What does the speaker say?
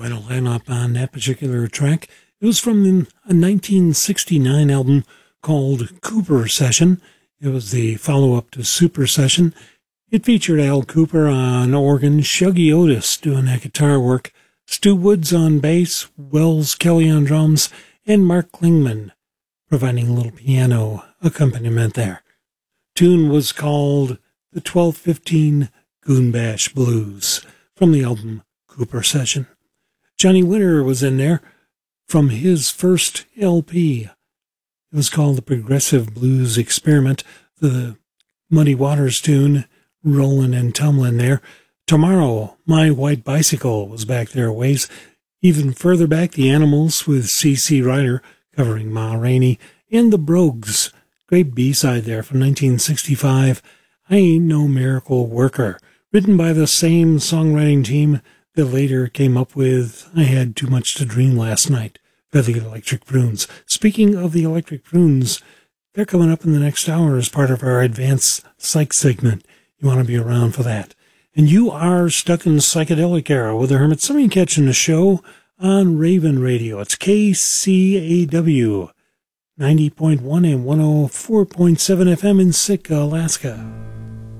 vinyl lineup on that particular track. It was from a 1969 album called Cooper Session. It was the follow-up to Super Session. It featured Al Cooper on organ, Shuggy Otis doing that guitar work, Stu Woods on bass, Wells Kelly on drums, and Mark Klingman providing a little piano accompaniment there. Tune was called the 1215 Goon Bash Blues from the album Cooper Session. Johnny Winter was in there from his first LP. It was called the Progressive Blues Experiment. The Muddy Waters tune, Rollin' and Tumblin' there. Tomorrow, My White Bicycle was back there a ways. Even further back, The Animals with C.C. Ryder covering Ma Rainey, and The Brogues, great B-side there from 1965, I Ain't No Miracle Worker, written by the same songwriting team that later came up with I Had Too Much to Dream Last Night by the Electric Prunes. Speaking of the Electric Prunes, they're coming up in the next hour as part of our Advanced Psych segment. You want to be around for that. And you are stuck in the psychedelic era with the Hermits. Somebody catching the show on Raven Radio. It's KCAW 90.1 and 104.7 FM in Sitka, Alaska.